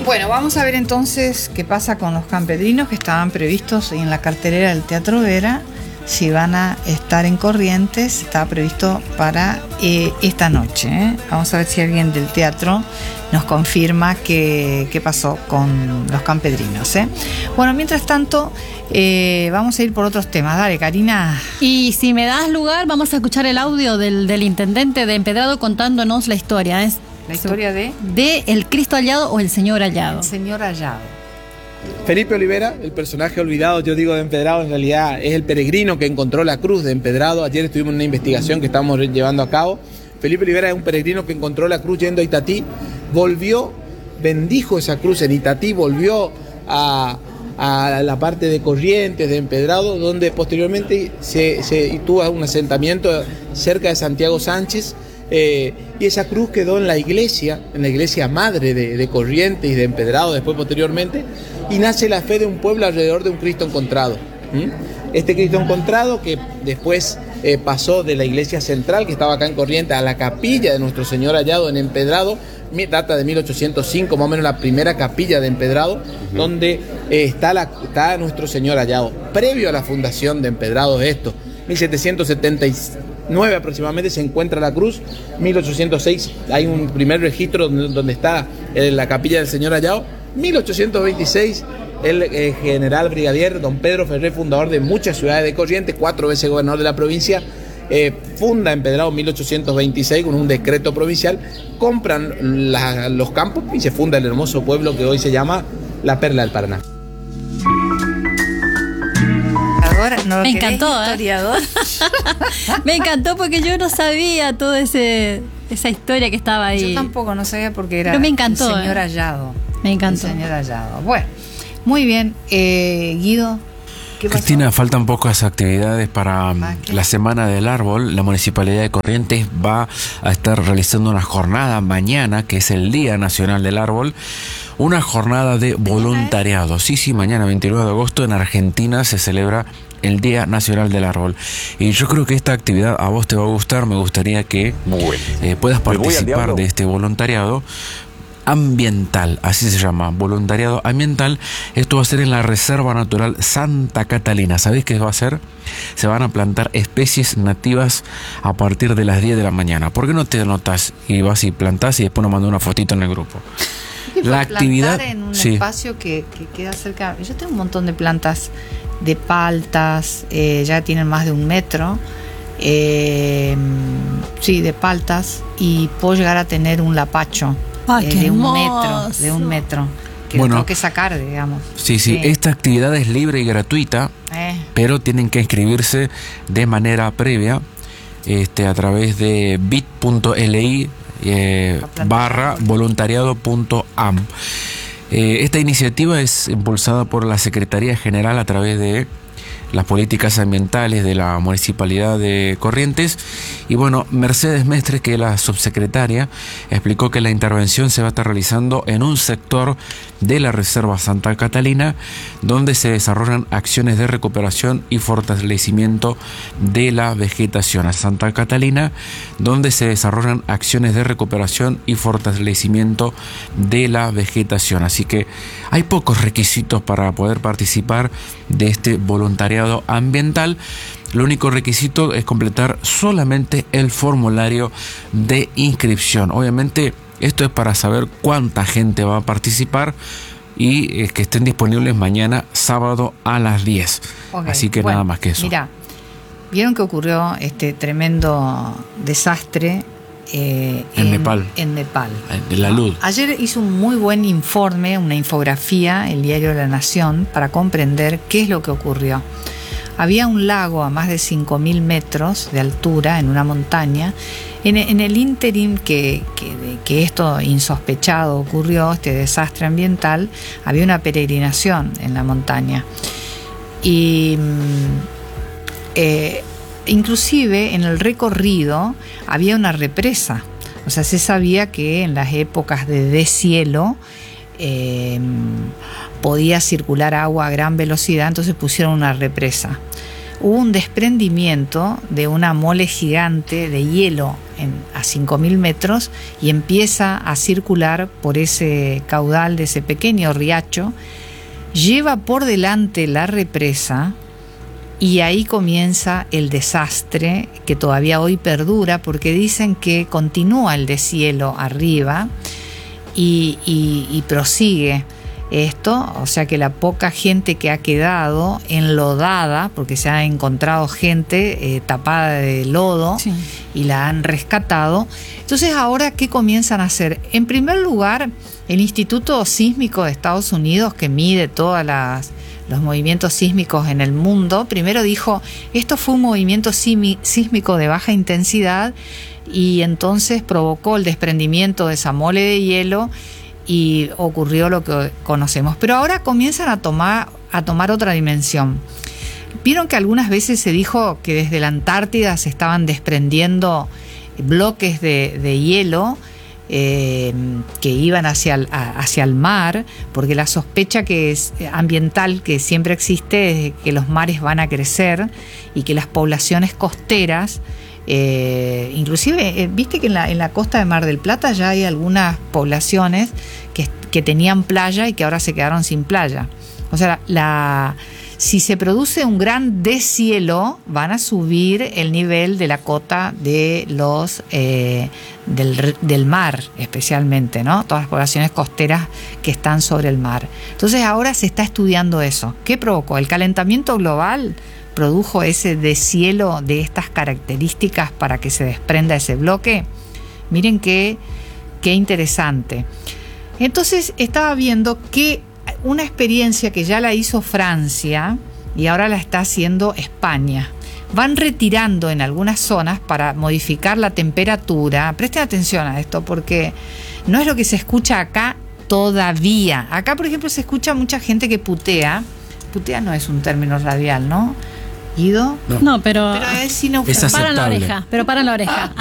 Bueno, vamos a ver entonces qué pasa con los campedrinos que estaban previstos en la cartelera del Teatro Vera. Si van a estar en Corrientes, está previsto para esta noche, ¿eh? Vamos a ver si alguien del teatro nos confirma qué pasó con los campedrinos, ¿eh? Bueno, mientras tanto, vamos a ir por otros temas. Dale, Karina. Y si me das lugar, vamos a escuchar el audio del intendente de Empedrado contándonos la historia. La historia de el Cristo Hallado o el Señor Hallado. El Señor Hallado. Felipe Olivera, el personaje olvidado, yo digo, de Empedrado, en realidad es el peregrino que encontró la cruz de Empedrado. Ayer estuvimos en una investigación que estamos llevando a cabo. Felipe Olivera es un peregrino que encontró la cruz yendo a Itatí, volvió, bendijo esa cruz en Itatí, volvió a la parte de Corrientes, de Empedrado, donde posteriormente se tuvo un asentamiento cerca de Santiago Sánchez. Y esa cruz quedó en la iglesia madre de Corrientes y de Empedrado después posteriormente, y nace la fe de un pueblo alrededor de un Cristo encontrado. Este Cristo encontrado que después pasó de la iglesia central que estaba acá en Corrientes a la capilla de Nuestro Señor Hallado en Empedrado, data de 1805, más o menos la primera capilla de Empedrado, donde está Nuestro Señor Hallado. Previo a la fundación de Empedrado, 1779 aproximadamente se encuentra la cruz. 1806 hay un primer registro donde está la capilla del Señor Hallado. 1826 el general brigadier don Pedro Ferrer, fundador de muchas ciudades de Corrientes, 4 veces gobernador de la provincia, funda Empedrado en 1826 con un decreto provincial, compran los campos y se funda el hermoso pueblo que hoy se llama La Perla del Paraná. No, me encantó, historiador. Me encantó porque yo no sabía toda esa historia que estaba ahí. Yo tampoco no sabía porque era. Pero me encantó, el Señor Hallado. Me encantó. El Señor Hallado. Bueno, muy bien. Guido, ¿qué pasó? Cristina, faltan pocas actividades para la Semana del Árbol. La Municipalidad de Corrientes va a estar realizando una jornada mañana, que es el Día Nacional del Árbol. Una jornada de voluntariado. Sí, mañana 29 de agosto en Argentina se celebra el Día Nacional del Árbol. Y yo creo que esta actividad a vos te va a gustar. Me gustaría que puedas participar de este voluntariado ambiental, así se llama, voluntariado ambiental. Esto va a ser en la Reserva Natural Santa Catalina. ¿Sabéis qué va a ser? Se van a plantar especies nativas a partir de las 10 de la mañana. ¿Por qué no te anotas y vas y plantás y después nos mandas una fotito en el grupo? La actividad en un espacio que queda cerca. Yo tengo un montón de plantas de paltas, ya tienen más de 1 metro, de paltas, y puedo llegar a tener un lapacho de 1 metro, que lo tengo que sacar, digamos. Sí, esta actividad es libre y gratuita, pero tienen que inscribirse de manera previa a través de bit.ly /voluntariado.am. Esta iniciativa es impulsada por la Secretaría General a través de las políticas ambientales de la Municipalidad de Corrientes. Y bueno, Mercedes Mestres, que es la subsecretaria, explicó que la intervención se va a estar realizando en un sector de la Reserva Santa Catalina, donde se desarrollan acciones de recuperación y fortalecimiento de la vegetación. A Santa Catalina, donde se desarrollan acciones de recuperación y fortalecimiento de la vegetación. Así que hay pocos requisitos para poder participar de este voluntariado ambiental. Lo único requisito es completar solamente el formulario de inscripción. Obviamente esto es para saber cuánta gente va a participar y que estén disponibles mañana sábado a las 10. Así que nada más que eso. Mira, vieron que ocurrió este tremendo desastre en Nepal. En la luz. Ayer hizo un muy buen informe, una infografía, el diario La Nación, para comprender qué es lo que ocurrió. Había un lago a más de 5.000 metros de altura en una montaña. En el ínterin que esto insospechado ocurrió, este desastre ambiental, había una peregrinación en la montaña. Y inclusive en el recorrido había una represa. O sea, se sabía que en las épocas de deshielo podía circular agua a gran velocidad, entonces pusieron una represa. Hubo un desprendimiento de una mole gigante de hielo a 5.000 metros y empieza a circular por ese caudal de ese pequeño riacho, lleva por delante la represa y ahí comienza el desastre que todavía hoy perdura, porque dicen que continúa el deshielo arriba y prosigue esto, o sea que la poca gente que ha quedado enlodada, porque se ha encontrado gente tapada de lodo, sí, y la han rescatado. Entonces, ahora, ¿qué comienzan a hacer? En primer lugar, el Instituto Sísmico de Estados Unidos, que mide todos los movimientos sísmicos en el mundo, primero dijo, esto fue un movimiento sísmico de baja intensidad, y entonces provocó el desprendimiento de esa mole de hielo y ocurrió lo que conocemos. Pero ahora comienzan a tomar otra dimensión. Vieron que algunas veces se dijo que desde la Antártida se estaban desprendiendo bloques de hielo que iban hacia el mar, porque la sospecha que es ambiental que siempre existe es que los mares van a crecer y que las poblaciones costeras, inclusive viste que en la costa de Mar del Plata ya hay algunas poblaciones que tenían playa y que ahora se quedaron sin playa. O sea, si se produce un gran deshielo, van a subir el nivel de la cota de los del mar, especialmente, ¿no? Todas las poblaciones costeras que están sobre el mar. Entonces ahora se está estudiando eso. ¿Qué provocó? El calentamiento global produjo ese deshielo de estas características para que se desprenda ese bloque. Miren qué interesante. Entonces estaba viendo que una experiencia que ya la hizo Francia y ahora la está haciendo España. Van retirando en algunas zonas para modificar la temperatura. Presten atención a esto, porque no es lo que se escucha acá todavía. Acá, por ejemplo, se escucha mucha gente que putea. Putea no es un término radial, ¿no? ¿Guido? No, pero es para la oreja.